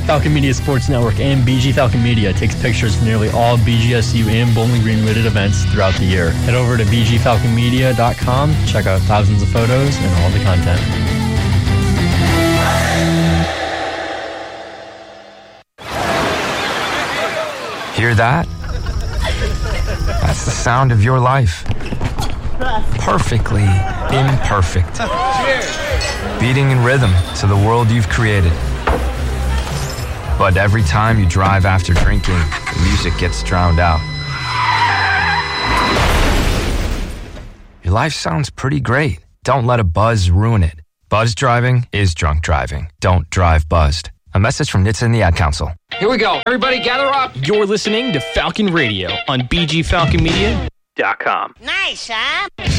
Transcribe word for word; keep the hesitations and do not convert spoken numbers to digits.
Falcon Media Sports Network and B G Falcon Media takes pictures of nearly all B G S U and Bowling Green related events throughout the year. Head over to b g falcon media dot com, check out thousands of photos and all the content. Hear that? That's the sound of your life. Perfectly imperfect. Beating in rhythm to the world you've created. But every time you drive after drinking, the music gets drowned out. Your life sounds pretty great. Don't let a buzz ruin it. Buzz driving is drunk driving. Don't drive buzzed. A message from N H T S A and the Ad Council. Here we go. Everybody gather up. You're listening to Falcon Radio on b g falcon media dot com. Nice, huh?